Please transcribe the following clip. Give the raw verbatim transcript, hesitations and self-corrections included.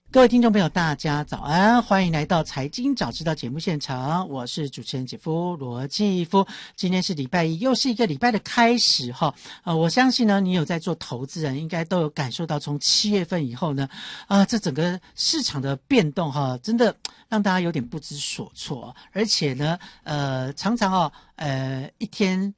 各位听众朋友大家早安，欢迎来到财经早知道节目现场，我是主持人姐夫罗继夫。今天是礼拜一，又是一个礼拜的开始哈。呃，我相信呢，你有在做投资人应该都有感受到，从七月份以后呢，啊、呃，这整个市场的变动哈，真的让大家有点不知所措，而且呢，呃，常常哦，呃，一天